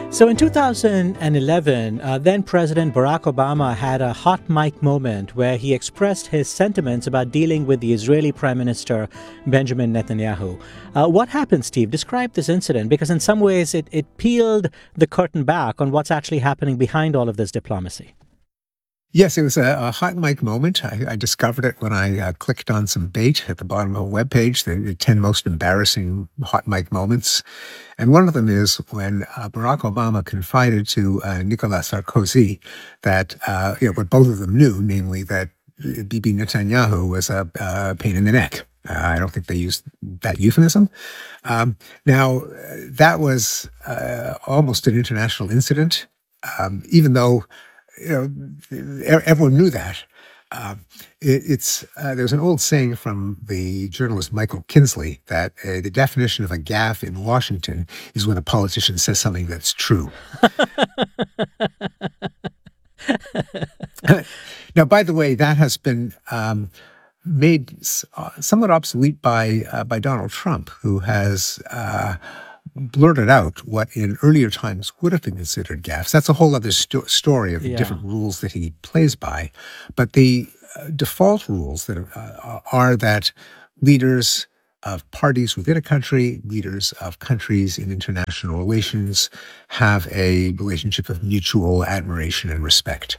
So in 2011, then President Barack Obama had a hot mic moment where he expressed his sentiments about dealing with the Israeli Prime Minister Benjamin Netanyahu. What happened, Steve? Describe this incident because in some ways it peeled the curtain back on what's actually happening behind all of this diplomacy. Yes, it was a hot mic moment. I discovered it when I clicked on some bait at the bottom of a webpage, the 10 most embarrassing hot mic moments. And one of them is when Barack Obama confided to Nicolas Sarkozy that, what both of them knew, namely that Bibi Netanyahu was a pain in the neck. I don't think they used that euphemism. Now, that was almost an international incident, even though everyone knew that. There's an old saying from the journalist Michael Kinsley that the definition of a gaffe in Washington is when a politician says something that's true. Now, by the way, that has been made somewhat obsolete by Donald Trump, who has blurted out what in earlier times would have been considered gaffes. That's a whole other story of the different rules that he plays by. But the default rules that are that leaders of parties within a country, leaders of countries in international relations, have a relationship of mutual admiration and respect.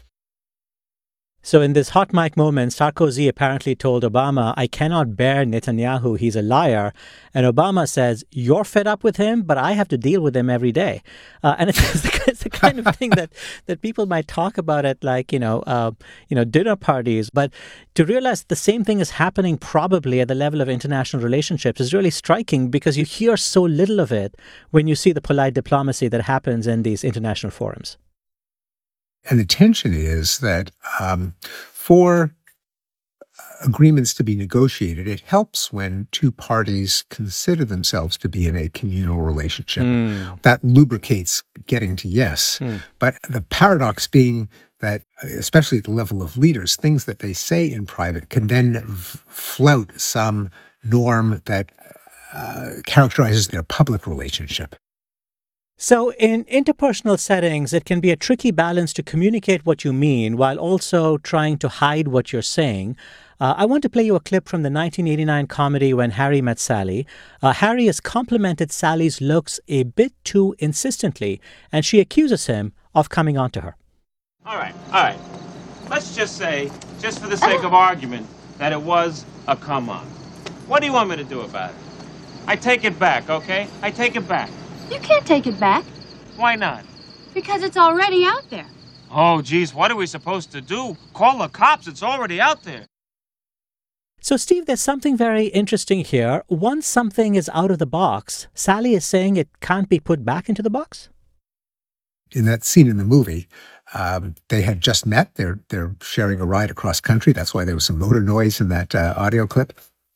So in this hot mic moment, Sarkozy apparently told Obama, I cannot bear Netanyahu, he's a liar. And Obama says, you're fed up with him, but I have to deal with him every day. And it's the kind of thing that people might talk about at dinner parties. But to realize the same thing is happening probably at the level of international relationships is really striking because you hear so little of it when you see the polite diplomacy that happens in these international forums. And the tension is that for agreements to be negotiated, it helps when two parties consider themselves to be in a communal relationship. That lubricates getting to yes. But the paradox being that, especially at the level of leaders, things that they say in private can then flout some norm that characterizes their public relationship. So in interpersonal settings, it can be a tricky balance to communicate what you mean while also trying to hide what you're saying. I want to play you a clip from the 1989 comedy When Harry Met Sally. Harry has complimented Sally's looks a bit too insistently, and she accuses him of coming on to her. All right. Let's just say, just for the sake of argument, that it was a come on. What do you want me to do about it? I take it back, okay? I take it back. You can't take it back. Why not? Because it's already out there. Oh, geez, what are we supposed to do? Call the cops, it's already out there. So, Steve, there's something very interesting here. Once something is out of the box, Sally is saying it can't be put back into the box? In that scene in the movie, they had just met. They're sharing a ride across country. That's why there was some motor noise in that audio clip.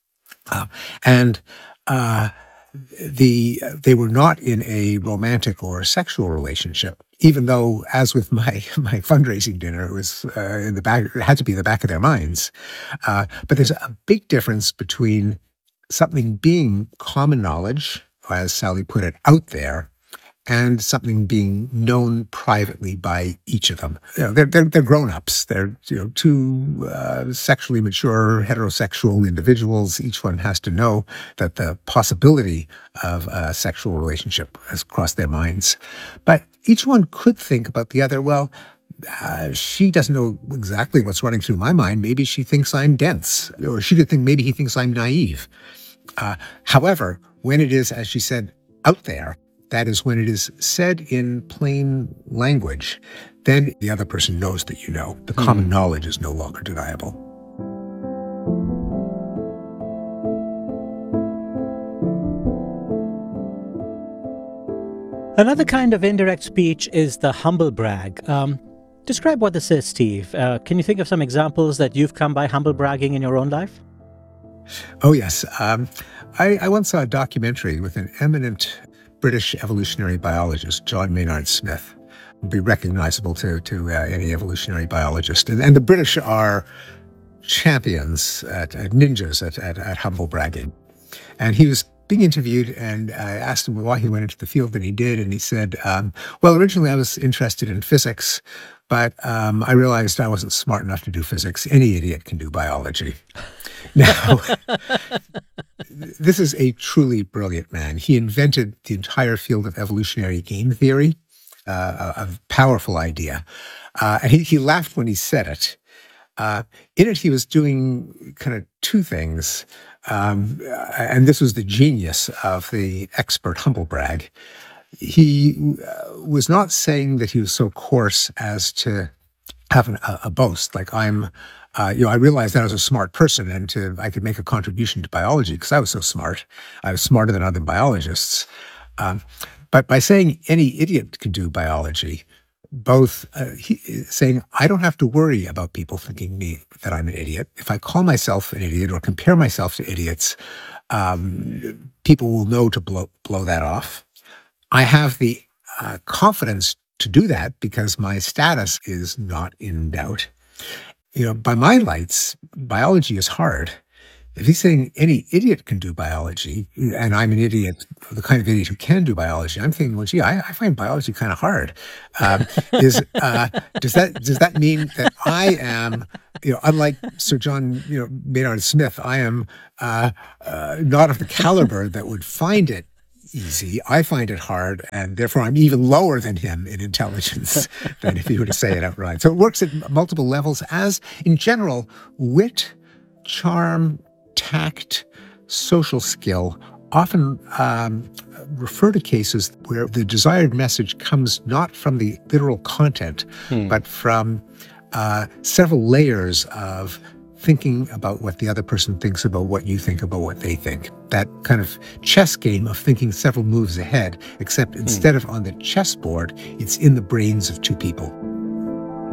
They were not in a romantic or sexual relationship, even though, as with my fundraising dinner, it was in the back. It had to be in the back of their minds. But there's a big difference between something being common knowledge, as Sally put it, out there, and something being known privately by each of them. They're grown-ups. They're two sexually mature heterosexual individuals. Each one has to know that the possibility of a sexual relationship has crossed their minds. But each one could think about the other, well, she doesn't know exactly what's running through my mind. Maybe she thinks I'm dense, or she could think maybe he thinks I'm naive. However, when it is, as she said, out there, that is when it is said in plain language, then the other person knows that you know. The common knowledge is no longer deniable. Another kind of indirect speech is the humble brag. Describe what this is, Steve. Can you think of some examples that you've come by humble bragging in your own life? Oh, yes. I once saw a documentary with an eminent British evolutionary biologist, John Maynard Smith. Would be recognizable to any evolutionary biologist. And the British are champions, ninjas at humble bragging. And he was being interviewed, and I asked him why he went into the field that he did, and he said, well, originally I was interested in physics, but I realized I wasn't smart enough to do physics. Any idiot can do biology. Now, this is a truly brilliant man. He invented the entire field of evolutionary game theory, a powerful idea. And he laughed when he said it. In it, he was doing kind of two things. And this was the genius of the expert humblebrag. He was not saying that he was so coarse as to have a boast, like I realized that I was a smart person and I could make a contribution to biology because I was so smart. I was smarter than other biologists. But by saying any idiot can do biology, both saying I don't have to worry about people thinking that I'm an idiot. If I call myself an idiot or compare myself to idiots, people will know to blow that off. I have the confidence to do that because my status is not in doubt. By my lights, biology is hard. If he's saying any idiot can do biology, and I'm an idiot, the kind of idiot who can do biology, I'm thinking, well, gee, I find biology kind of hard. Does that mean that I am, unlike Sir John, Maynard Smith, I am not of the caliber that would find it easy. I find it hard, and therefore I'm even lower than him in intelligence than if he were to say it outright. So it works at multiple levels, as in general, wit, charm, tact, social skill often refer to cases where the desired message comes not from the literal content, but from several layers of thinking about what the other person thinks about what you think about what they think. That kind of chess game of thinking several moves ahead, except instead of on the chessboard, it's in the brains of two people.